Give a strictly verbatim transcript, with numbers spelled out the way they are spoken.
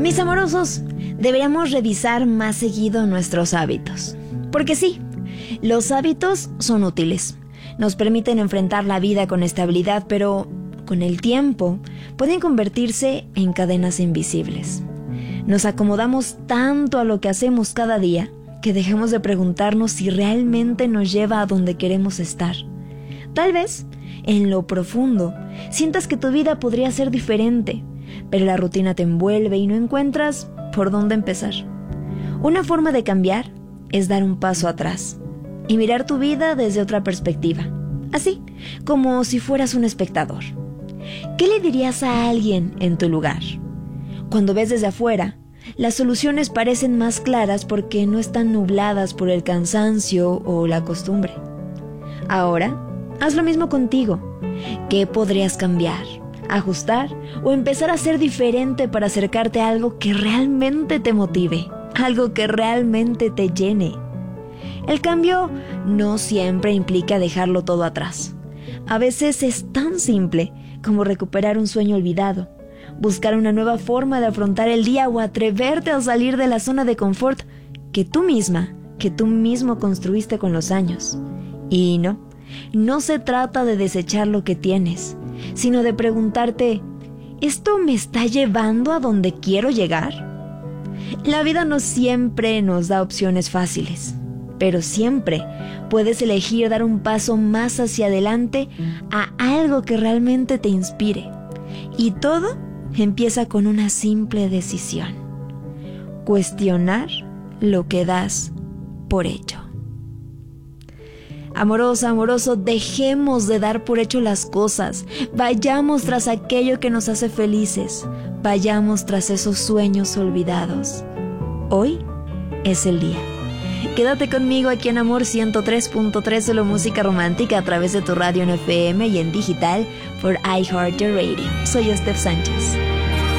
Mis amorosos, deberíamos revisar más seguido nuestros hábitos. Porque sí, los hábitos son útiles. Nos permiten enfrentar la vida con estabilidad, pero con el tiempo pueden convertirse en cadenas invisibles. Nos acomodamos tanto a lo que hacemos cada día que dejamos de preguntarnos si realmente nos lleva a donde queremos estar. Tal vez, en lo profundo, sientas que tu vida podría ser diferente, pero la rutina te envuelve y no encuentras por dónde empezar. Una forma de cambiar es dar un paso atrás y mirar tu vida desde otra perspectiva, así como si fueras un espectador. ¿Qué le dirías a alguien en tu lugar? Cuando ves desde afuera, las soluciones parecen más claras porque no están nubladas por el cansancio o la costumbre. Ahora, haz lo mismo contigo. ¿Qué podrías cambiar, ajustar o empezar a ser diferente para acercarte a algo que realmente te motive, algo que realmente te llene? El cambio no siempre implica dejarlo todo atrás. A veces es tan simple como recuperar un sueño olvidado, buscar una nueva forma de afrontar el día o atreverte a salir de la zona de confort que tú misma, que tú mismo construiste con los años. Y no, no se trata de desechar lo que tienes, sino de preguntarte, ¿esto me está llevando a donde quiero llegar? La vida no siempre nos da opciones fáciles, pero siempre puedes elegir dar un paso más hacia adelante a algo que realmente te inspire. Y todo empieza con una simple decisión: cuestionar lo que das por hecho. Amorosa, amoroso, dejemos de dar por hecho las cosas. Vayamos tras aquello que nos hace felices. Vayamos tras esos sueños olvidados. Hoy es el día. Quédate conmigo aquí en Amor ciento tres punto tres, solo música romántica a través de tu radio en F M y en digital por iHeartRadio. Soy Steph Sánchez.